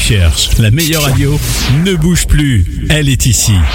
cherches la meilleure radio, ne bouge plus, elle est ici.